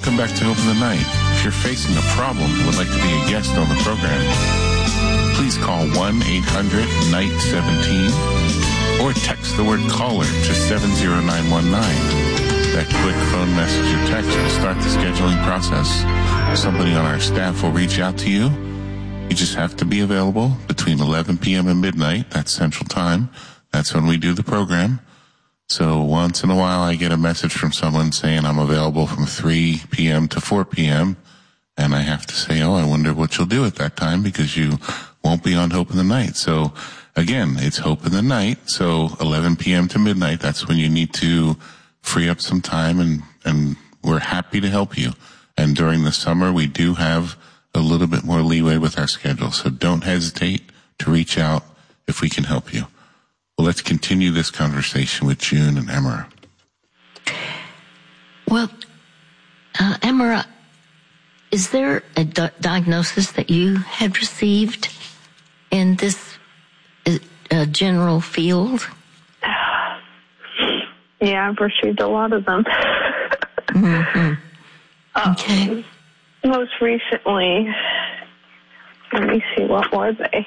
Welcome back to Hope in the Night. If you're facing a problem and would like to be a guest on the program, please call 1-800-NIGHT-17 or text the word caller to 70919. That quick phone message or text will start the scheduling process. Somebody on our staff will reach out to you. You just have to be available between 11 p.m. and midnight. That's Central Time. That's when we do the program. So once in a while I get a message from someone saying I'm available from 3 p.m. to 4 p.m. And I have to say, I wonder what you'll do at that time because you won't be on Hope in the Night. So again, it's Hope in the Night. So 11 p.m. to midnight, that's when you need to free up some time and we're happy to help you. And during the summer, we do have a little bit more leeway with our schedule. So don't hesitate to reach out if we can help you. Well, let's continue this conversation with June and Emera. Well, Emera, is there a diagnosis that you had received in this general field? Yeah, I've received a lot of them. Mm-hmm. Okay. Most recently, let me see, what were they?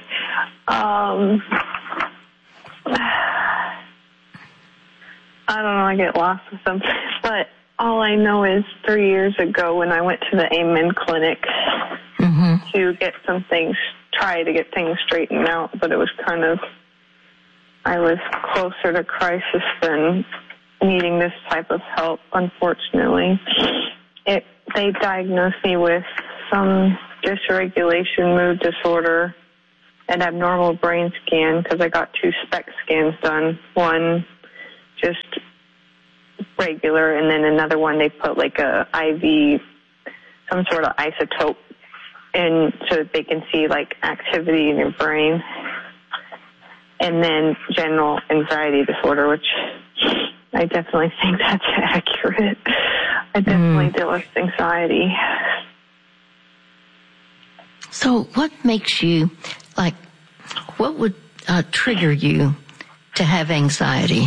I don't know, I get lost with them. But all I know is 3 years ago when I went to the Amen Clinic to get some things, try to get things straightened out, but it was kind of, I was closer to crisis than needing this type of help, unfortunately. They diagnosed me with some dysregulation, mood disorder, an abnormal brain scan because I got 2 SPECT scans done. One just regular, and then another one they put like a IV, some sort of isotope in so that they can see like activity in your brain. And then general anxiety disorder, which I definitely think that's accurate. I definitely deal with anxiety. So what makes you, what would trigger you to have anxiety?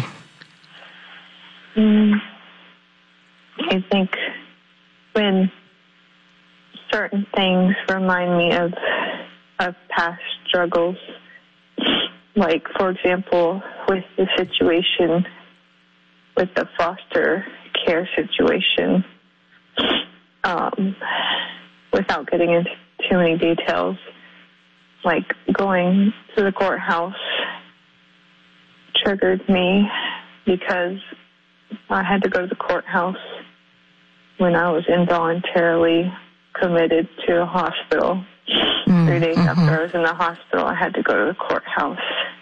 I think when certain things remind me of past struggles, like, for example, with the situation with the foster care situation, without getting into too many details, like going to the courthouse triggered me because I had to go to the courthouse when I was involuntarily committed to a hospital. 3 days after I was in the hospital, I had to go to the courthouse.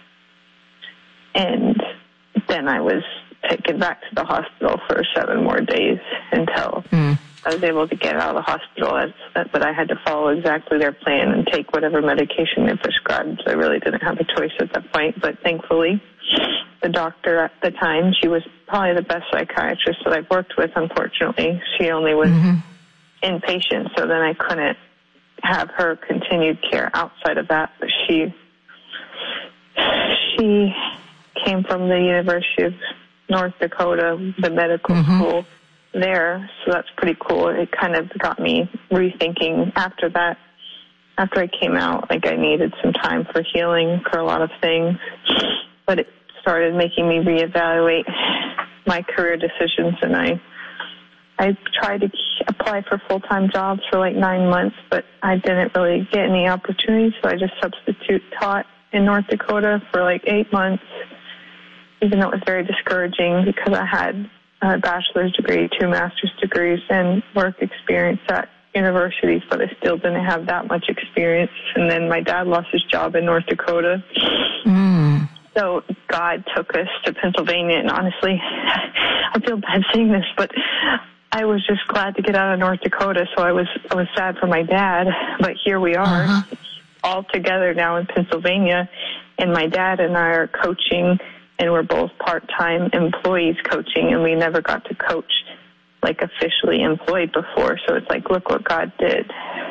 And then I was taken back to the hospital for 7 more days until I was able to get out of the hospital. But I had to follow exactly their plan and take whatever medication they prescribed. So I really didn't have a choice at that point. But thankfully, the doctor at the time, she was probably the best psychiatrist that I've worked with, unfortunately. She only was inpatient, so then I couldn't have her continued care outside of that. But she came from the University of North Dakota, the medical school there, so that's pretty cool. It kind of got me rethinking after that. After I came out, like I needed some time for healing for a lot of things, but it started making me reevaluate my career decisions, and I tried to apply for full-time jobs for like 9 months, but I didn't really get any opportunities, so I just substitute taught in North Dakota for like 8 months, even though it was very discouraging because I had a bachelor's degree, 2 master's degrees, and work experience at universities, but I still didn't have that much experience. And then my dad lost his job in North Dakota. So God took us to Pennsylvania, and honestly, I feel bad saying this, but I was just glad to get out of North Dakota, so I was sad for my dad, but here we are all together now in Pennsylvania, and my dad and I are coaching, and we're both part-time employees coaching, and we never got to coach like officially employed before, so it's like, look what God did.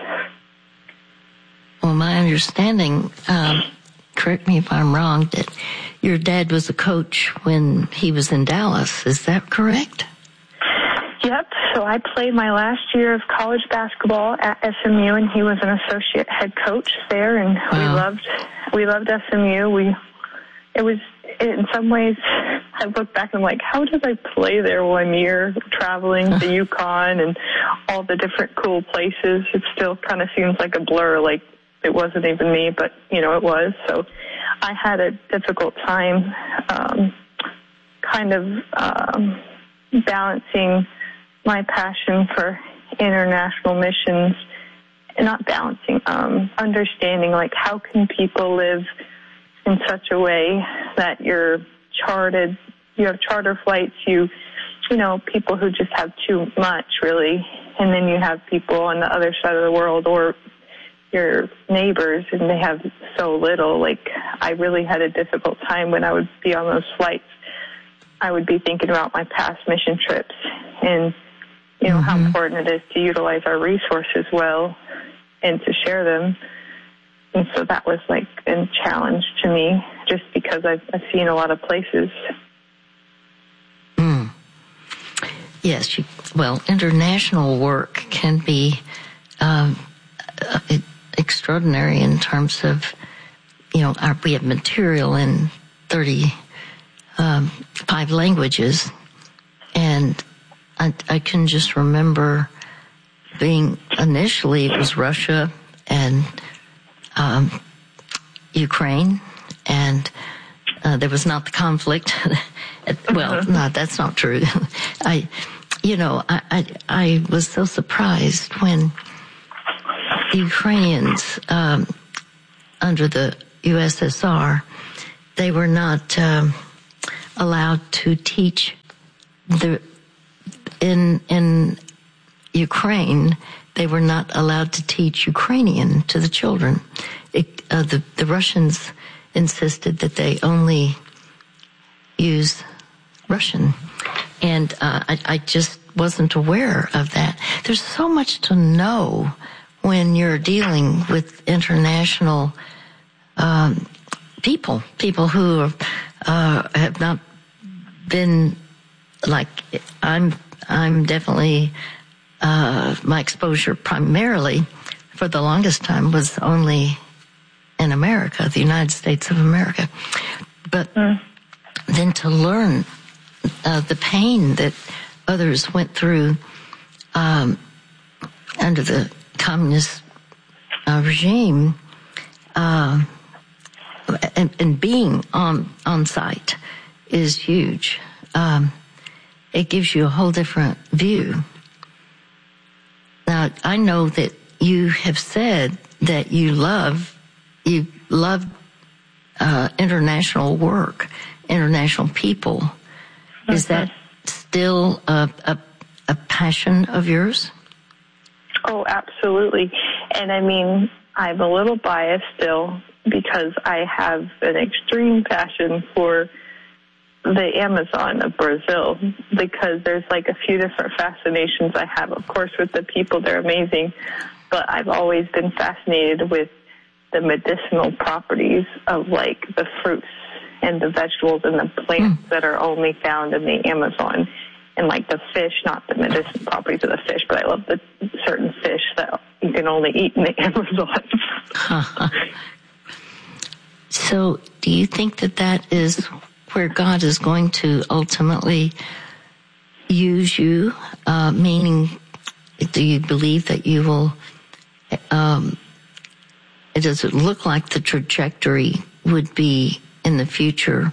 Well, my understanding, correct me if I'm wrong, that your dad was a coach when he was in Dallas. Is that correct? Yep. So I played my last year of college basketball at SMU, and he was an associate head coach there, and we loved SMU. In some ways, I look back and I'm like, how did I play there 1 year, traveling to Yukon and all the different cool places? It still kind of seems like a blur, like it wasn't even me, but, it was. So I had a difficult time balancing my passion for international missions, and not balancing, understanding, like, how can people live in such a way that you have charter flights, people who just have too much, really, and then you have people on the other side of the world or your neighbors, and they have so little. Like, I really had a difficult time when I would be on those flights. I would be thinking about my past mission trips and, how important it is to utilize our resources well and to share them. And so that was like a challenge to me, just because I've seen a lot of places. Yes, international work can be extraordinary in terms of, we have material in 35 languages, and I can just remember initially it was Russia and Ukraine, and there was not the conflict. Well, no, that's not true. I was so surprised when the Ukrainians, under the USSR, they were not allowed to teach in Ukraine. They were not allowed to teach Ukrainian to the children. The Russians insisted that they only use Russian. And I just wasn't aware of that. There's so much to know when you're dealing with international people who have not been, like, I'm definitely, my exposure primarily for the longest time was only in America, the United States of America. But then to learn the pain that others went through under the communist regime, and being on site is huge. It gives you a whole different view. Now, I know that you have said that you love international work, international people. Is that still a passion of yours? Oh, absolutely. And I mean, I'm a little biased still because I have an extreme passion for the Amazon of Brazil, because there's like a few different fascinations I have. Of course, with the people, they're amazing, but I've always been fascinated with the medicinal properties of, like, the fruits and the vegetables and the plants that are only found in the Amazon. And, like, the fish, not the medicinal properties of the fish, but I love the certain fish that you can only eat in the Amazon. So do you think that is where God is going to ultimately use you? Meaning, do you believe that you will, does it look like the trajectory would be in the future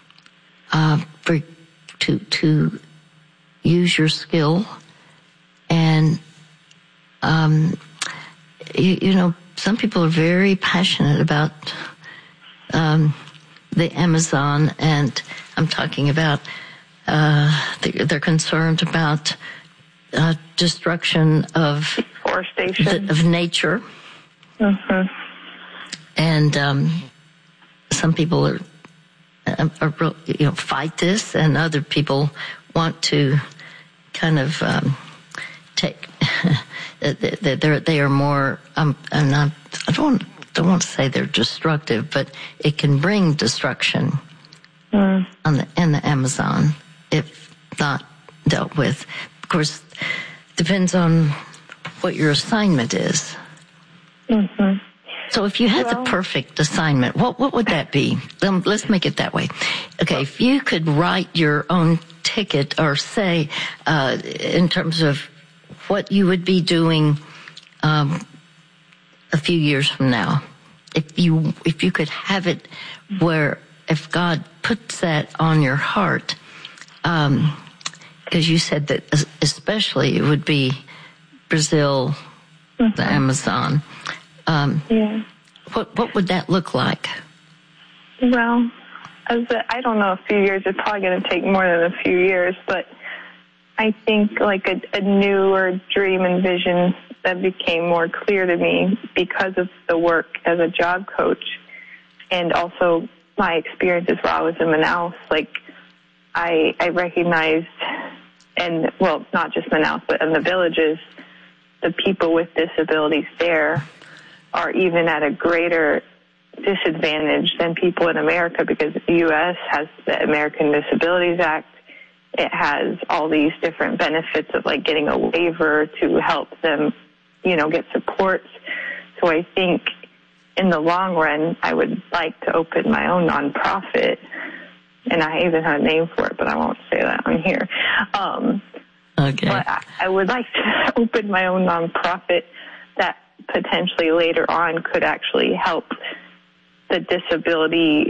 to use your skill? And, some people are very passionate about the Amazon, and I'm talking about they're concerned about destruction of deforestation of nature. And some people are fight this, and other people want to kind of take. They are more. And I don't want to say they're destructive, but it can bring destruction in the Amazon if not dealt with. of course, depends on what your assignment is. Mm-hmm. So if you had the perfect assignment, what would that be? Let's make it that way. Okay, if you could write your own ticket, or say, in terms of what you would be doing a few years from now, if you could have it where, if God puts that on your heart, because you said that especially it would be Brazil, the Amazon. What would that look like? Well, I don't know, a few years. It's probably going to take more than a few years, but I think like a newer dream and vision that became more clear to me because of the work as a job coach, and also my experiences while I was in Manaus. Like I recognized, and well, not just Manaus, but in the villages, the people with disabilities there are even at a greater disadvantage than people in America, because the U.S. has the American Disabilities Act. It has all these different benefits of like getting a waiver to help them, get supports. So I think in the long run, I would like to open my own nonprofit, and I even have a name for it, but I won't say that on here. Okay. But I would like to open my own nonprofit that potentially later on could actually help the disability,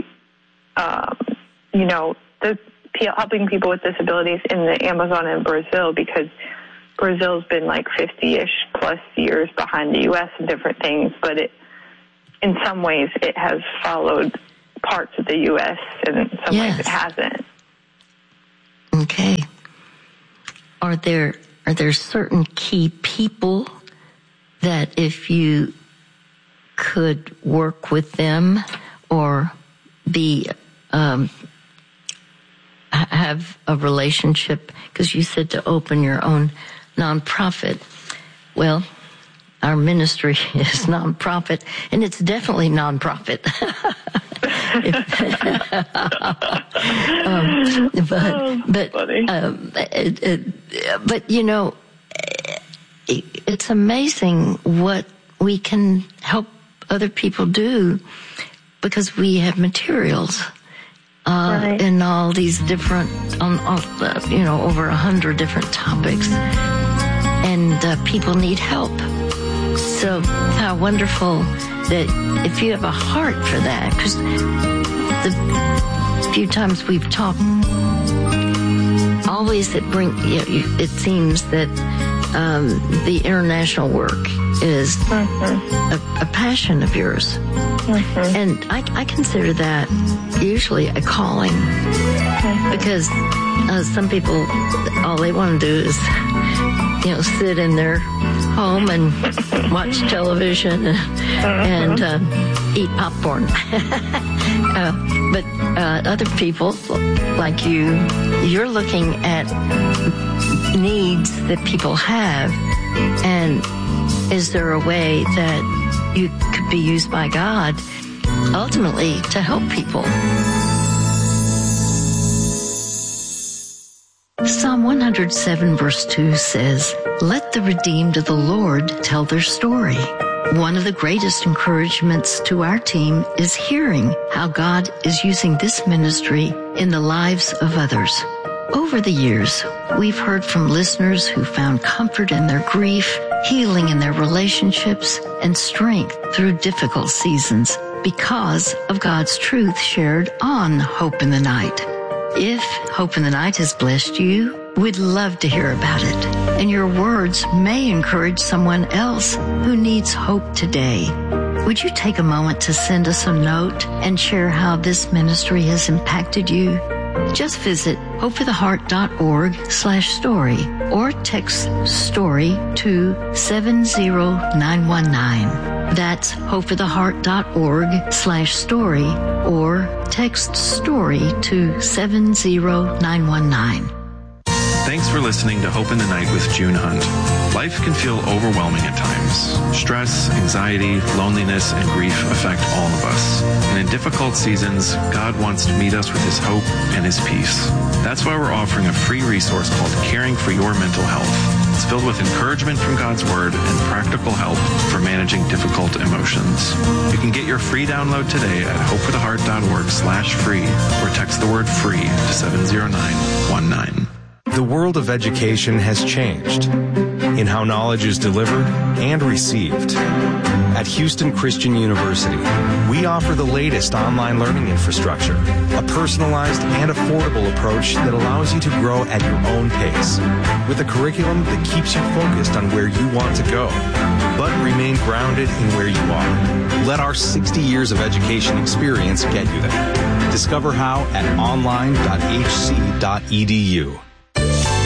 helping people with disabilities in the Amazon and Brazil, because Brazil's been like 50-ish plus years behind the U.S. in different things, but in some ways it has followed parts of the U.S. and in some ways it hasn't. Okay. Are there certain key people that if you could work with them or have a relationship, because you said to open your own nonprofit? Well, our ministry is nonprofit, and it's definitely nonprofit. But it's amazing what we can help other people do, because we have materials in all these different, over 100 different topics, and people need help. So how wonderful that if you have a heart for that, because the few times we've talked, always it seems that the international work is a passion of yours. And I consider that usually a calling, because some people, all they want to do is sit in their home and watch television and eat popcorn. But other people like you're looking at needs that people have, and is there a way that you could be used by God ultimately to help people? Psalm 107 verse 2 says, "Let the redeemed of the Lord tell their story." One of the greatest encouragements to our team is hearing how God is using this ministry in the lives of others. Over the years, we've heard from listeners who found comfort in their grief, healing in their relationships, and strength through difficult seasons because of God's truth shared on Hope in the Night. If Hope in the Night has blessed you, we'd love to hear about it. And your words may encourage someone else who needs hope today. Would you take a moment to send us a note and share how this ministry has impacted you? Just visit hopefortheheart.org/story or text STORY to 70919. That's hopefortheheart.org/story or text STORY to 70919. Thanks for listening to Hope in the Night with June Hunt. Life can feel overwhelming at times. Stress, anxiety, loneliness, and grief affect all of us. And in difficult seasons, God wants to meet us with His hope and His peace. That's why we're offering a free resource called Caring for Your Mental Health. It's filled with encouragement from God's Word and practical help for managing difficult emotions. You can get your free download today at hopefortheheart.org/free or text the word FREE to 70919. The world of education has changed in how knowledge is delivered and received. At Houston Christian University, we offer the latest online learning infrastructure, a personalized and affordable approach that allows you to grow at your own pace, with a curriculum that keeps you focused on where you want to go, but remain grounded in where you are. Let our 60 years of education experience get you there. Discover how at online.hc.edu.